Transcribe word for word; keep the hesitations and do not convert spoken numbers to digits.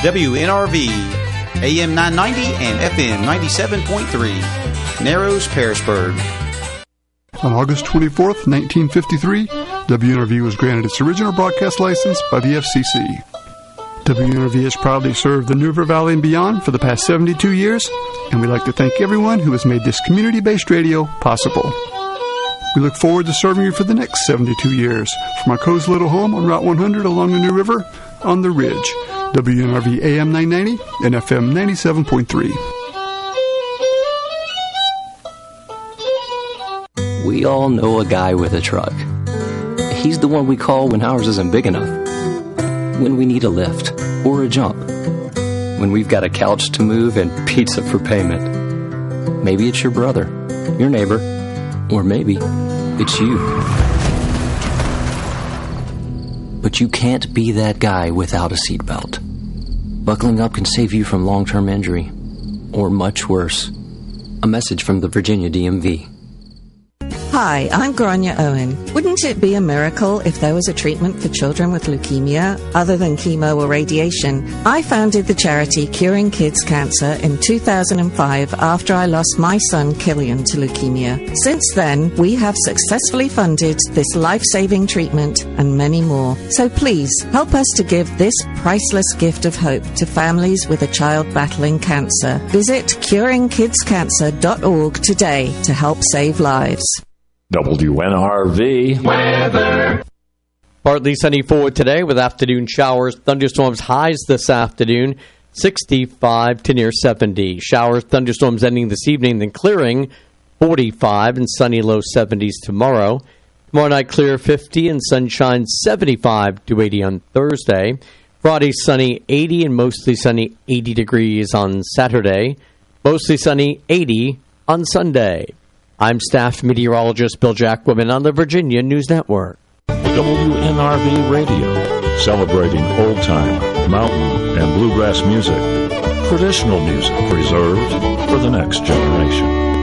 W N R V, A M nine ninety and F M ninety-seven point three, Narrows, Pearisburg. On August twenty-fourth, nineteen fifty-three, W N R V was granted its original broadcast license by the F C C. W N R V has proudly served the New River Valley and beyond for the past seventy-two years, and we'd like to thank everyone who has made this community-based radio possible. We look forward to serving you for the next seventy-two years from our cozy little home on Route one hundred along the New River on the Ridge. W N R V A M nine ninety and F M ninety-seven point three. We all know a guy with a truck. He's the one we call when ours isn't big enough. When we need a lift or a jump. When we've got a couch to move and pizza for payment. Maybe it's your brother, your neighbor, or maybe it's you. But you can't be that guy without a seatbelt. Buckling up can save you from long-term injury, or much worse. A message from the Virginia D M V. Hi, I'm Grania Owen. Wouldn't it be a miracle if there was a treatment for children with leukemia other than chemo or radiation? I founded the charity Curing Kids Cancer in two thousand five after I lost my son Killian to leukemia. Since then, we have successfully funded this life-saving treatment and many more. So please, help us to give this priceless gift of hope to families with a child battling cancer. Visit curing kids cancer dot org today to help save lives. W N R V weather. Partly sunny forward today with afternoon showers, thunderstorms, highs this afternoon, sixty-five to near seventy. Showers, thunderstorms ending this evening, then clearing, forty-five and sunny low seventies tomorrow. Tomorrow night clear, fifty and sunshine, seventy-five to eighty on Thursday. Friday sunny, eighty and mostly sunny, eighty degrees on Saturday. Mostly sunny, eighty on Sunday. I'm staff meteorologist Bill Jacquemin on the Virginia News Network. W N R V Radio, celebrating old-time, mountain, and bluegrass music. Traditional music preserved for the next generation.